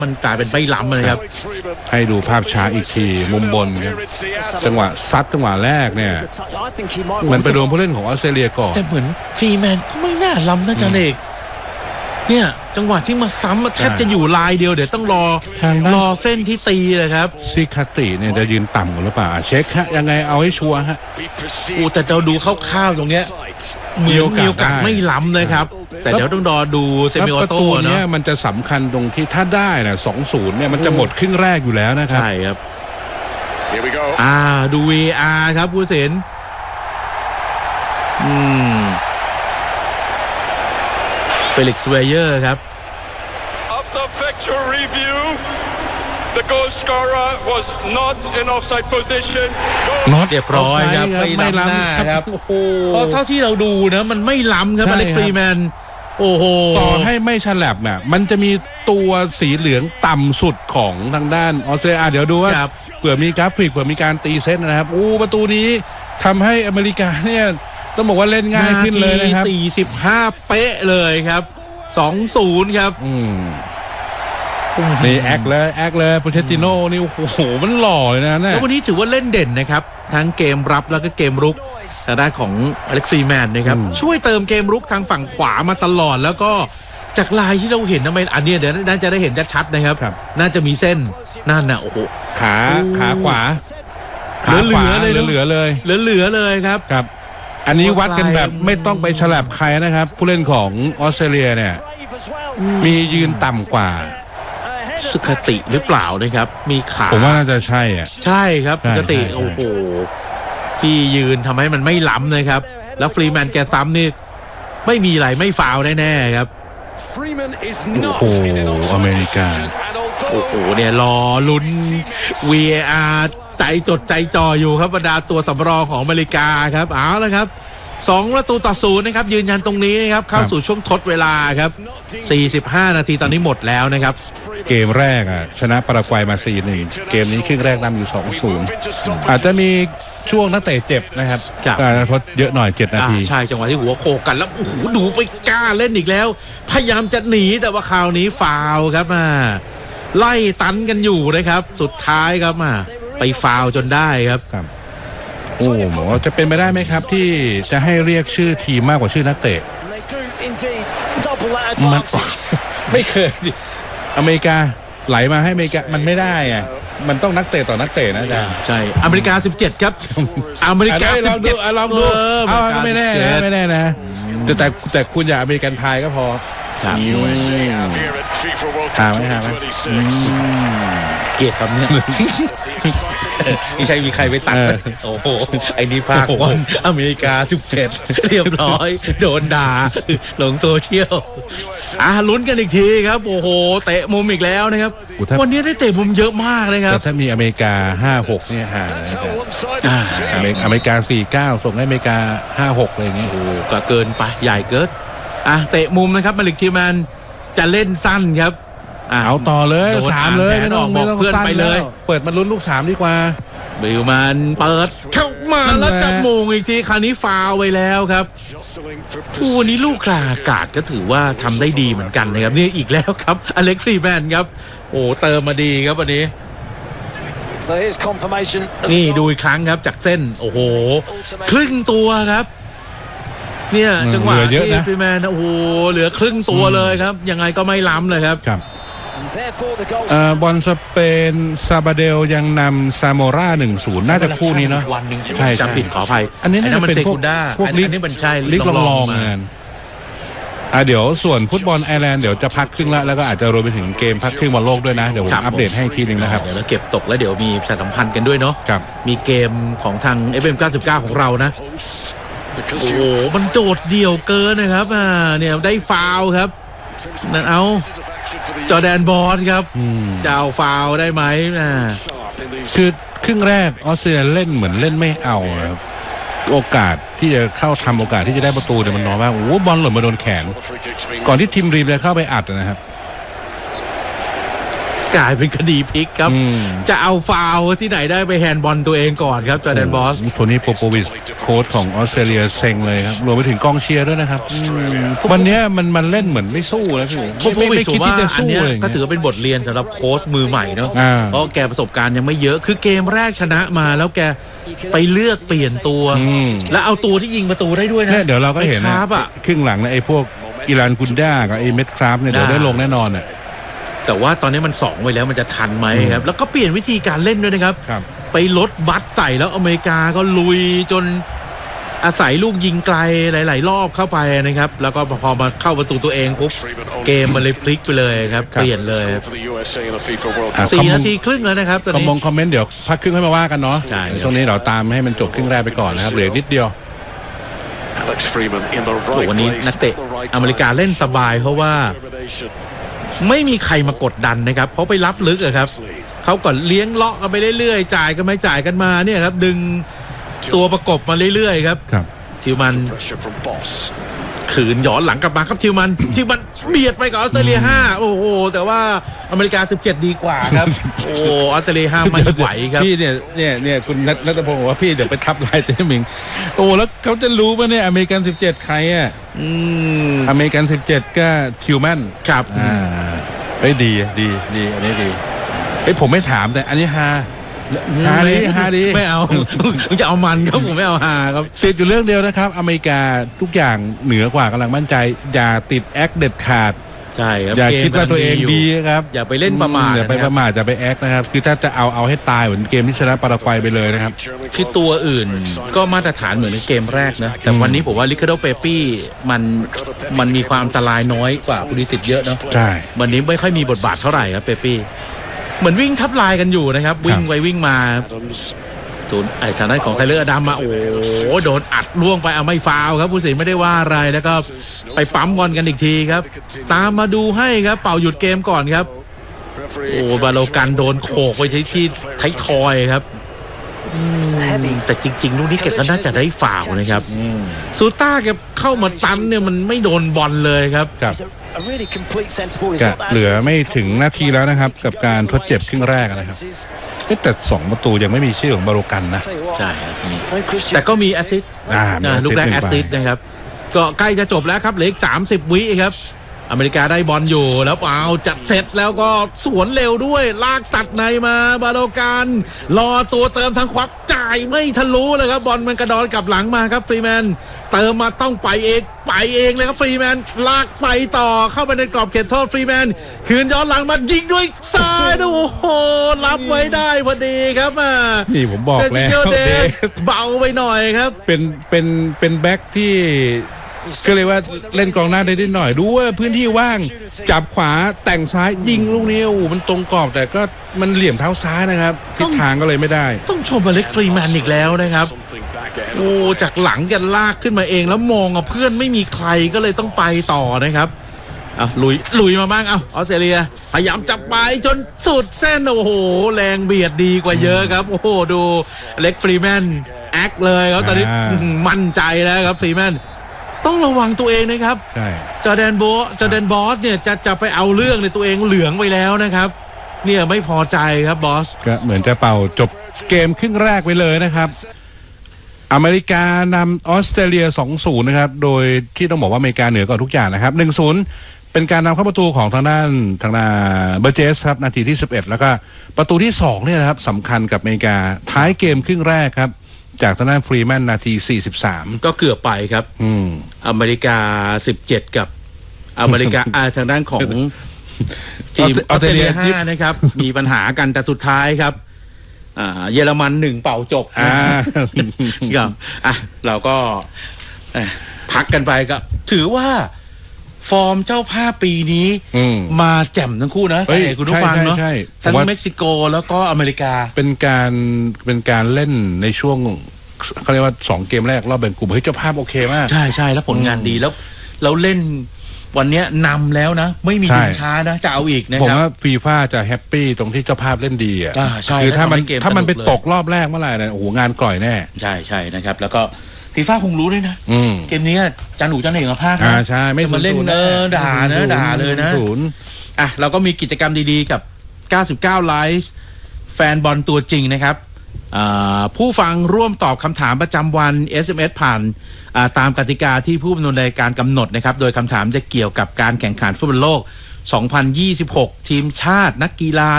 มันกลายเป็นไม่ล้ำเลยครับให้ดูภาพช้าอีกทีมุมบนครับจังหวะซัดจังหวะแรกเนี่ยมันไปโดนผู้เล่นของออสเตรเลียก่อนแต่เหมือนฟรีแมนก็ไม่น่าล้ำนะจันเอกเนี่ยจังหวะที่มาซ้ำแทบจะอยู่ลายเดียวเดี๋ยวต้องรอเส้นที่ตีเลยครับซิคาติเนี่ยจะยืนต่ำกว่าหรือเปล่าเช็คฮะยังไงเอาให้ชัวร์ฮะแต่เราดูคร่าวๆตรงเนี้ยมีโอกาสไม่ล้ำนะครับแต่เดี๋ยวต้องรอดูเซมิออโต้เนาะมันจะสำคัญตรงที่ถ้าได้นะ 2-0 เนี่ยมันจะหมดครึ่งแรกอยู่แล้วนะครับใช่ครับดู VR ครับผู้เสนเฟลิกซ์เวเยอร์ครับ After factual review the goal scorer was not in offside position เรียบร้อยครับไม่ล้ำหน้าครับเพราะเท่าที่เราดูนะมันไม่ล้ำครับอเล็กซ์ฟรีแมนโอ้โหต่อให้ไม่ฉลับเนี่ยมันจะมีตัวสีเหลืองต่ำสุดของทางด้านออสเตรเลียเดี๋ยวดูว่าเผื่อมีกราฟิกเผื่อมีการตีเซตนะครับประตูนี้ทำให้อเมริกาเนี่ยต้องบอกว่าเล่นง่ายขึ้นเลยนะครับ 45เป๊ะเลยครับ 2-0 ครับนี่แอคเลยโปเชตติโน่นี่โอ้โหมันหล่อเลยนะแล้ววันนี้ถือว่าเล่นเด่นนะครับทั้งเกมรับแล้วก็เกมรุกทางด้านของอเล็กซ์ฟรีแมนนะครับช่วยเติมเกมรุกทางฝั่งขวามาตลอดแล้วก็จากลายที่เราเห็นทำไมอันนี้เดี๋ยวน่าจะได้เห็นชัดๆนะครับน่าจะมีเส้นนั่นน่ะโอ้โหขาขวาเหลือเลยครับอันนี้วัดกันแบบไม่ต้องไปฉลับใครนะครับผู้เล่นของออสเตรเลียเนี่ยมียืนต่ำกว่าสุขติหรือเปล่านะครับมีขาผมว่าน่าจะใช่ใช่ครับสุขติโอ้โหที่ยืนทำให้มันไม่ล้ำนะครับแล้วฟรีแมนแกซ้ำนี่ไม่มีอะไรไม่ฟาวแน่ๆครับโอ้โหอเมริกาโอ้โหเนี่ยรอลุ้น VAR ใจจดใจจ่ออยู่ครับบรรดาตัวสำรองของอเมริกาครับเอาละครับ2-0นะครับยืนยันตรงนี้นะครับเข้าสู่ช่วงทดเวลาครับ45นาทีตอนนี้หมดแล้วนะครับเกมแรกชนะปารากวัยมา 4-1 เกมนี้ครึ่งแรกนำอยู่ 2-0 อาจจะมีช่วงนักเตะเจ็บนะครับการทดเยอะหน่อย7นาทีใช่จังหวะที่หัวโขกกันแล้วโอ้โหดูไปกล้าเล่นอีกแล้วพยายามจะหนีแต่ว่าคราวนี้ฟาวครับไล่ตันกันอยู่นะครับสุดท้ายครับไปฟาวจนได้ครับจะเป็นไปได้ไหมครับที่จะให้เรียกชื่อทีมมากกว่าชื่อนักเตะมันไม่เคยอเมริกาไหลมาให้อเมริกามันไม่ได้มันต้องนักเตะต่อนักเตะนะจ๊ะใช่อเมริกา17ครับอเมริกา 17ลองดูไม่แน่นะแต่คุณอย่าอเมริกันพายก็พอหาไหมเกลียดคำนี้นี่ใช่มีใครไปตัดโอ้โหไอ้นี่ภาควันอเมริกา17เรียบร้อยโดนด่าลงโซเชียลลุ้นกันอีกทีครับโอ้โหเตะมุมอีกแล้วนะครับวันนี้ได้เตะมุมเยอะมากเลยครับแต่ถ้ามีอเมริกา5-6เนี่ยห่างอเมริกา4-9ส่งให้อเมริกา5-6อะไรอย่างงี้โอ้ก็เกินไปใหญ่เกินเตะมุมนะครับมาลิกทีแมนจะเล่นสั้นครับเอาต่อเลย3เลยไม่ต้องเพื่อนไปเลยเปิดมาลุ้นลูก3ดีกว่าบิลมันเปิดเข้ามาแล้วจับมงอีกทีคราวนี้ฟาวไปแล้วครับวันนี้ลูกกลางอากาศก็ถือว่าทำได้ดีเหมือนกันนะครับนี่อีกแล้วครับอเล็กซ์ฟรีแมนครับโอ้เติมมาดีครับวันนี้นี่ดูอีกครั้งครับจากเส้นโอ้โหครึ่งตัวครับเนี่ยจังหวะที่ฟรีแมนโอ้โหเหลือครึ่งตัวเลยครับยังไงก็ไม่ล้ำเลยครับบอลสเปนซาบาเดลยังนำซาโมรา 1-0 น่าจะคู่นี้เนาะใช่จำผิดขออภัยอันนี้น่าจะเป็นพวกลิกนี่มันใช่ลิกลองๆกันเดี๋ยวส่วนฟุตบอลไอร์แลนด์เดี๋ยวจะพักครึ่งแล้วก็อาจจะรวมไปถึงเกมพักครึ่งบอลโลกด้วยนะเดี๋ยวผมอัปเดตให้ทีนึงนะครับเดี๋ยวเราเก็บตกแล้วเดี๋ยวมีประชาสัมพันธ์กันด้วยเนาะมีเกมของทาง FM99 ของเรานะโอ้โหมันโดดเดี่ยวเกินนะครับเนี่ยได้ฟาวครับนั่นเอาจอร์แดนบอสครับจะเอาฟาวได้ไหมคือครึ่งแรกออสเตรเลียเล่นเหมือนเล่นไม่เอาครับโอกาสที่จะเข้าทำโอกาสที่จะได้ประตูเนี่ยมันน้อยมากโอ้บอลหล่นมาโดนแขนก่อนที่ทีมรีมจะเข้าไปอัดนะครับกลายเป็นคดีพลิกครับจะเอาฟาวล์ที่ไหนได้ไปแฮนด์บอลตัวเองก่อนครับจอร์แดนบอสโทนี่โปโปวิชโค้ชของออสเตรเลียเซ็งเลยครับรวมไปถึงกองเชียร์ด้วยนะครับวันนี้มันเล่นเหมือนไม่สู้แล้วพี่โปโปวิชคิดที่จะสู้เลยก็ถือว่าเป็นบทเรียนสำหรับโค้ชมือใหม่เนาะเพราะแกประสบการณ์ยังไม่เยอะคือเกมแรกชนะมาแล้วแกไปเลือกเปลี่ยนตัวแล้วเอาตัวที่ยิงประตูได้ด้วยนะเดี๋ยวเราก็เห็นนะครึ่งหลังนะไอ้พวกอิรานกุนด้ากับไอ้เม็ดคราฟเนี่ยเดี๋ยวได้ลงแน่นอนอ่ะแต่ว่าตอนนี้มัน2ไปแล้วมันจะทันไหมครับแล้วก็เปลี่ยนวิธีการเล่นด้วยนะครับไปลดบัตใส่แล้วอเมริกาก็ลุยจนอาศัยลูกยิงไกลหลายๆรอบเข้าไปนะครับแล้วก็พอมาเข้าประตูตัวเองปุ๊บเกมมันเลยพลิกไปเลยครับเปลี่ยนเลย4 นาทีครึ่งแล้วนะครับตอนนี้คอมเมนต์เดี๋ยวพักครึ่งให้มาว่ากันเนาะช่วงนี้เราตามให้มันจบครึ่งแรกไปก่อนนะครับเหลือนิดเดียววันนี้นักเตะอเมริกาเล่นสบายเพราะว่าไม่มีใครมากดดันนะครับเพราะไปรับลึกอะครับเขาก่อนเลี้ยงเลาะกันไปเรื่อยๆจ่ายกันไม่จ่ายกันมาเนี่ยครับดึงตัวประกบมาเรื่อยๆครับทิวมันขืนย้อนหลังกลับมาครับทิวมันเบียดไปกับออสเตรเลีย5โอ้โหแต่ว่าอเมริกา17ดีกว่าครับโอ้ออสเตรเลีย5ไม่ไหวครับพี่เนี่ยคุณณัฐพงศ์บอกว่าพี่เดี๋ยวไปทับลายเต้มิงโอ้แล้วเขาจะรู้ป่ะเนี่ยอเมริกัน17ใครอ่ะอเมริกัน17ก็ทิวแมนครับเฮ้ยดีอันนี้ดีเฮ้ยผมไม่ถามแต่อันนี้ฮาดีไม่เอามึงจะเอามันครับผมไม่เอาฮาครับติดอยู่เรื่องเดียวนะครับอเมริกาทุกอย่างเหนือกว่ากำลังมั่นใจอย่าติดแอคเด็ดขาดใช่ครับอย่าคิดว่าตัวเองดีครับอย่าไปเล่นประมาทอย่าไปประมาทอย่าไปแอคนะครับคือถ้าจะเอาให้ตายเหมือนเกมที่ชนะปารากวัยไปเลยนะครับคือตัวอื่นก็มาตรฐานเหมือนในเกมแรกนะแต่วันนี้ผมว่าริคาร์โดเปปี้มันมีความอันตรายน้อยกว่าปุริสิทธิ์เยอะเนาะใช่วันนี้ไม่ค่อยมีบทบาทเท่าไหร่ครับเปปี้เหมือนวิ่งทับลายกันอยู่นะครับวิ่งไปวิ่งมาไอ้ทางด้านของไทเลอร์อดัมมาโอ้โดนอัดล่วงไปเอาไม่ฟาวครับผู้สินไม่ได้ว่าอะไรแล้วก็ไปปั๊มบอลกันอีกทีครับตามมาดูให้ครับเป่าหยุดเกมก่อนครับโอ้บาโลกันโดนโขกไปที่ไททอยครับแต่จริงๆลูกนี้เก็บก็น่าจะได้ฟาวนะครับซูต้าแกเข้ามาตันเนี่ยมันไม่โดนบอลเลยครับเหลือไม่ถึงนาทีแล้วนะครับกับการทดเจ็บครึ่งแรกนะครับแต่2 ประตูยังไม่มีชื่อของบาโลกันนะใช่แต่ก็มีแอสซิสต์ลูกแรกแอสซิสต์นะครับก็ใกล้จะจบแล้วครับเหลืออีก30 วิครับอเมริกาได้บอลอยู่แล้วจัดเสร็จแล้วก็สวนเร็วด้วยลากตัดในมาบาโลกันรอตัวเติมทางขวาจ่ายไม่ทะลุเลยครับบอลมันกระดอนกลับหลังมาครับฟรีแมนเติมมาต้องไปเองเลยครับฟรีแมนลากไปต่อเข้าไปในกรอบเขตโทษฟรีแมนคืนย้อนหลังมายิงด้วยซ้ายโอ้โหรับไว้ได้พอดีครับนี่ผมบอกแล้วเบาไปหน่อยครับเป็นแบ็คที่ก็เลยว่าเล่นกองหน้าได้นิดหน่อยดูว่าพื้นที่ว่างจับขวาแต่งซ้ายยิงลูกนี้มันตรงกรอบแต่ก็มันเหลี่ยมเท้าซ้ายนะครับทิศทางก็เลยไม่ได้ต้องชมอเล็กฟรีแมนอีกแล้วนะครับจากหลังกันลากขึ้นมาเองแล้วมองเพื่อนไม่มีใครก็เลยต้องไปต่อนะครับลุยมาบ้างออสเตรเลียพยายามจับไปจนสุดเส้นโอ้โหแรงเบียดดีกว่าเยอะครับโอ้โหดูอเล็กฟรีแมนแอคเลยครับตอนนี้มั่นใจแล้วครับฟรีแมนต้องระวังตัวเองนะครับใช่จอร์แดนบอสเนี่ยจะไปเอาเรื่องในตัวเองเหลืองไปแล้วนะครับเนี่ยไม่พอใจครับบอสก็เหมือนจะเป่าจบเกมครึ่งแรกไปเลยนะครับอเมริกานำออสเตรเลีย 2-0 นะครับโดยที่ต้องบอกว่าอเมริกาเหนือกว่าทุกอย่างนะครับ 1-0 เป็นการนำเข้าประตูของทางด้านเบอร์เจสครับนาทีที่11แล้วก็ประตูที่2เนี่ยนะครับสำคัญกับอเมริกาท้ายเกมครึ่งแรกครับจากทางด้านฟรีแมนนาที43 ก็เกือบไปครับอเมริกา17กับอเมริกาทางด้านของทีมออสเตรเลีย5นะครับมีปัญหากันแต่สุดท้ายครับเยอรมัน1เป่าจบครับเราก็พักกันไปก็ถือว่าฟอร์มเจ้าภาพปีนี้มาแจ่มทั้งคู่นะคุณผู้ฟังเนาะทั้งเม็กซิโกแล้วก็อเมริกาเป็นการเล่นในช่วงเขาเรียกว่า2เกมแรกรอบแบ่งกลุ่มเฮ้ยเจ้าภาพโอเคมากใช่แล้วผลงานดีแล้วเราเล่นวันนี้นำแล้วนะไม่มียิงช้านะจะเอาอีกนะครับผมว่าฟีฟ่าจะแฮปปี้ตรงที่เจ้าภาพเล่นดีอ่ะคือถ้ามันไปตกรอบแรกเมื่อไหร่เนี่ยโอ้โหงานกล่อยแน่ใช่นะครับแล้วก็ฟีฟ่าคงรู้ด้วยนะเกมนี้จันหนูจันเอกมาพากนะใช่ไม่มาเล่นด่าเลยนะเราก็มีกิจกรรมดีๆกับ 99ไลฟ์แฟนบอลตัวจริงนะครับผู้ฟังร่วมตอบคำถามประจำวัน SMS ผ่านตามกติกาที่ผู้ดำเนินรายการกำหนดนะครับโดยคำถามจะเกี่ยวกับการแข่งขันฟุตบอลโลก 2026 ทีมชาตินักกีฬา